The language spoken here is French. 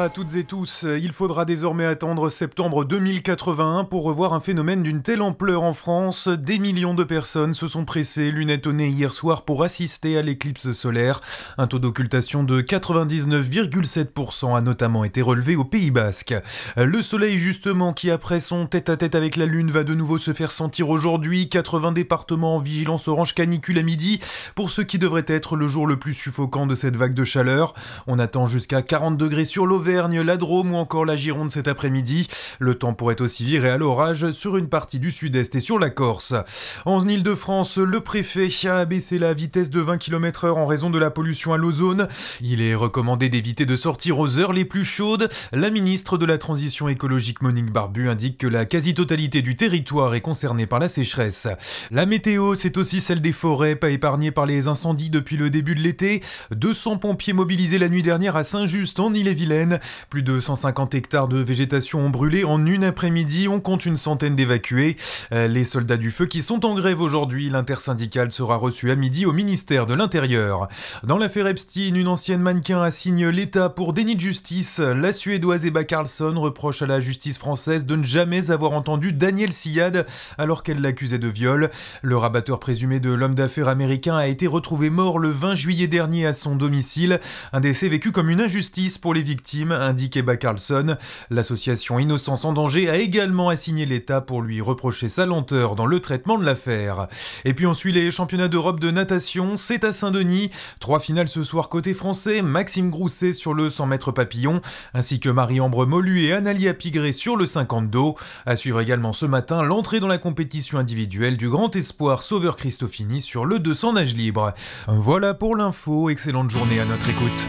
à toutes et tous. Il faudra désormais attendre septembre 2081 pour revoir un phénomène d'une telle ampleur en France. Des millions de personnes se sont pressées, lunettes au nez hier soir, pour assister à l'éclipse solaire. Un taux d'occultation de 99,7% a notamment été relevé au Pays Basque. Le soleil justement, qui après son tête-à-tête avec la lune va de nouveau se faire sentir aujourd'hui. 80 départements en vigilance orange canicule à midi, pour ce qui devrait être le jour le plus suffocant de cette vague de chaleur. On attend jusqu'à 40 degrés sur l'Auvergne, la Drôme ou encore la Gironde cet après-midi. Le temps pourrait aussi virer à l'orage sur une partie du sud-est et sur la Corse. En Île-de-France, le préfet a abaissé la vitesse de 20 km/h en raison de la pollution à l'ozone. Il est recommandé d'éviter de sortir aux heures les plus chaudes. La ministre de la Transition écologique Monique Barbu indique que la quasi-totalité du territoire est concernée par la sécheresse. La météo, c'est aussi celle des forêts, pas épargnées par les incendies depuis le début de l'été. 200 pompiers mobilisés la nuit dernière à Saint-Just en Ille-et-Vilaine. Plus de 150 hectares de végétation ont brûlé en une après-midi. On compte une centaine d'évacués. Les soldats du feu qui sont en grève aujourd'hui. L'intersyndicale sera reçue à midi au ministère de l'Intérieur. Dans l'affaire Epstein, une ancienne mannequin assigne l'État pour déni de justice. La Suédoise Ebba Carlsson reproche à la justice française de ne jamais avoir entendu Daniel Siad alors qu'elle l'accusait de viol. Le rabatteur présumé de l'homme d'affaires américain a été retrouvé mort le 20 juillet dernier à son domicile. Un décès vécu comme une injustice pour les victimes, indique Ebba Carlsson. L'association Innocence en danger a également assigné l'État pour lui reprocher sa lenteur dans le traitement de l'affaire. Et puis on suit les championnats d'Europe de natation, c'est à Saint-Denis. 3 finales ce soir côté français, Maxime Grousset sur le 100 mètres papillon, ainsi que Marie-Ambre Molu et Analia Pigré sur le 50 dos. À suivre également ce matin l'entrée dans la compétition individuelle du grand espoir Sauveur Christofini sur le 200 nage libre. Voilà pour l'info, excellente journée à notre écoute.